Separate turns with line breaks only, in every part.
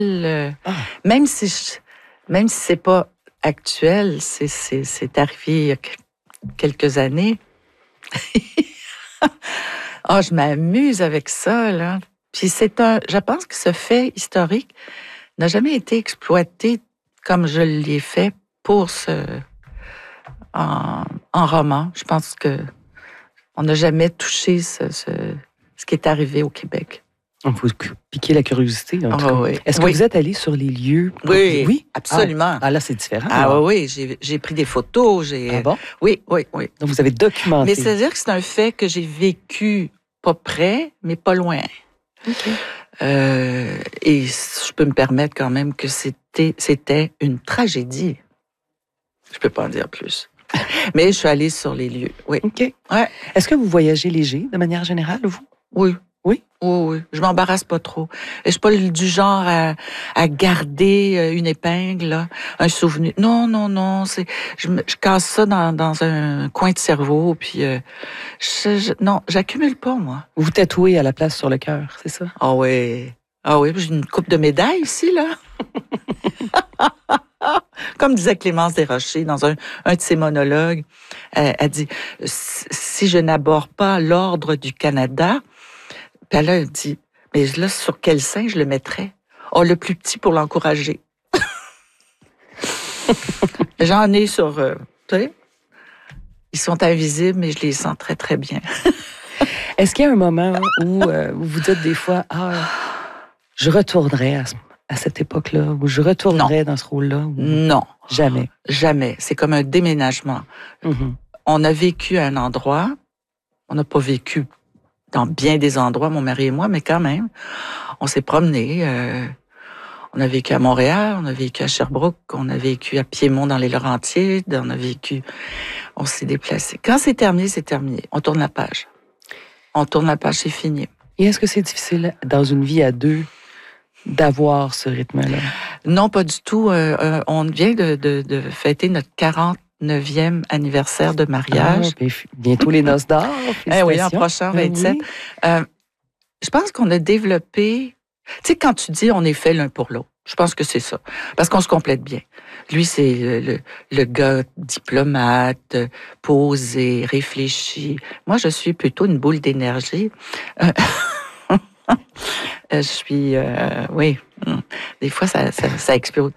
Ah.
Même si c'est pas actuel, c'est arrivé il y a quelques années. Ah, je m'amuse avec ça, là. Puis je pense que ce fait historique n'a jamais été exploité comme je l'ai fait en roman. Je pense que on n'a jamais touché ce qui est arrivé au Québec.
On vous piquer la curiosité, en tout cas.
Oui.
Est-ce que vous êtes allé sur les lieux?
Oui, absolument.
Ah, là, c'est différent.
Oui, j'ai pris des photos.
Ah bon?
Oui.
Donc, vous avez documenté.
Mais c'est-à-dire que c'est un fait que j'ai vécu pas près, mais pas loin.
OK.
Et je peux me permettre quand même que c'était une tragédie. Je peux pas en dire plus. Mais je suis allée sur les lieux, oui.
OK.
Ouais.
Est-ce que vous voyagez léger, de manière générale, vous?
Oui.
Oui?
Oui. Je m'embarrasse pas trop. Je suis pas du genre à garder une épingle, là, un souvenir. Non. Je casse ça dans un coin de cerveau, puis non, j'accumule pas, moi.
Vous tatouez à la place sur le cœur, c'est ça?
Ah oui, j'ai une coupe de médailles ici, là. Comme disait Clémence Desrochers dans un de ses monologues, elle dit « Si je n'aborde pas l'Ordre du Canada », puis elle dit « Mais là, sur quel sein je le mettrais? Oh, le plus petit pour l'encourager. » J'en ai sur... tu sais, ils sont invisibles, mais je les sens très, très bien.
Est-ce qu'il y a un moment où vous vous dites des fois « Je retournerais à cette époque-là » ou « Je retournerais dans ce rôle-là » ou...
Non.
Jamais.
Jamais. C'est comme un déménagement.
Mm-hmm.
On a vécu à un endroit, on n'a pas vécu dans bien des endroits, mon mari et moi, mais quand même, on s'est promenés. On a vécu à Montréal, on a vécu à Sherbrooke, on a vécu à Piémont dans les Laurentides, on s'est déplacé. Quand c'est terminé, c'est terminé. On tourne la page. C'est fini.
Et est-ce que c'est difficile dans une vie à deux d'avoir ce rythme-là?
Non, pas du tout. On vient de fêter notre 49e anniversaire de mariage.
Bientôt les noces d'or.
Oui, l'an prochain, 27. Oui. Je pense qu'on a développé... Tu sais, quand tu dis on est fait l'un pour l'autre, je pense que c'est ça. Parce qu'on se complète bien. Lui, c'est le gars diplomate, posé, réfléchi. Moi, je suis plutôt une boule d'énergie. Je suis... oui, des fois, ça explose.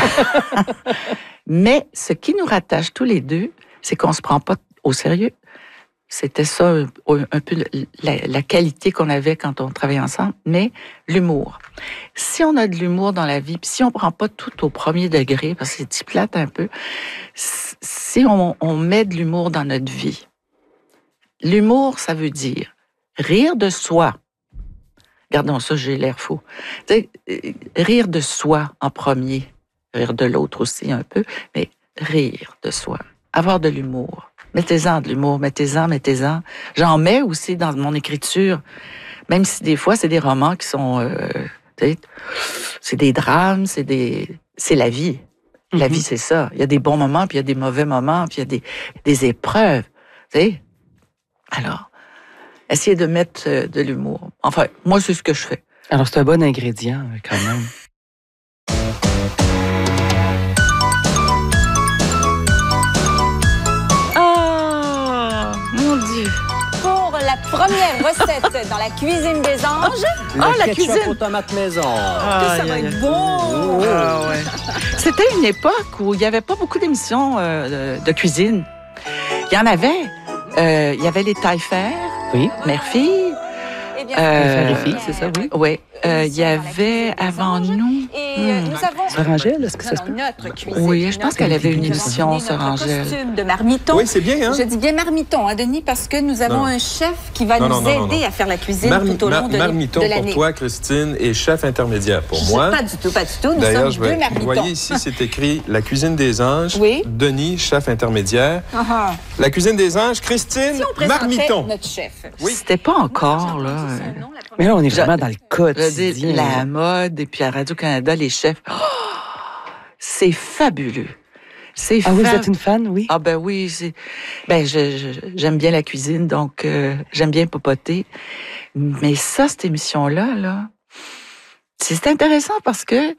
Mais ce qui nous rattache tous les deux, c'est qu'on se prend pas au sérieux. C'était ça un peu la qualité qu'on avait quand on travaillait ensemble, mais l'humour. Si on a de l'humour dans la vie, puis si on prend pas tout au premier degré, parce que c'est plate un peu, si on met de l'humour dans notre vie, l'humour, ça veut dire rire de soi. Regardons ça, j'ai l'air fou. Rire de soi en premier, rire de l'autre aussi un peu, mais rire de soi, avoir de l'humour. Mettez-en de l'humour, mettez-en. J'en mets aussi dans mon écriture, même si des fois, c'est des romans qui sont... c'est des drames, c'est la vie. La vie, c'est ça. Il y a des bons moments, puis il y a des mauvais moments, puis il y a des épreuves. Tu sais? Alors, essayez de mettre de l'humour. Enfin, moi, c'est ce que je fais.
Alors, c'est un bon ingrédient, quand même.
La première recette dans la cuisine des anges.
La cuisine aux tomates maison.
Ça va être bon.
Ouais. C'était une époque où il n'y avait pas beaucoup d'émissions de cuisine. Il y en avait. Il y avait les taille-faire.
Oui.
Mère-fille.
Père et fille, c'est ça, oui.
Oui. Il y avait avant nous.
Et nous avons.
Sœur Angèle, est-ce que ça se peut?
Notre cuisine.
Oui, je pense qu'elle avait une émission, Sœur Angèle.
Costume de marmiton.
Oui, c'est bien, hein?
Je dis bien marmiton, hein, Denis, parce que nous avons un chef qui va nous aider à faire la cuisine tout au long de l'année.
Marmiton pour toi, Christine, et chef intermédiaire pour moi.
Pas du tout. Nous
D'ailleurs,
sommes deux marmitons.
vous voyez ici, c'est écrit la cuisine des anges.
Oui.
Denis, chef intermédiaire. La cuisine des anges, Christine,
si on présentait
marmiton.
Notre chef.
Oui.
C'était pas encore, là.
Mais là, on est vraiment dans le quotidien.
La mode, et puis à Radio-Canada, les chefs. Oh, c'est fabuleux.
Ah oui, vous êtes une fan, oui?
Ah ben oui, j'aime bien la cuisine, donc j'aime bien popoter. Mais ça, cette émission-là, là, C'est intéressant parce que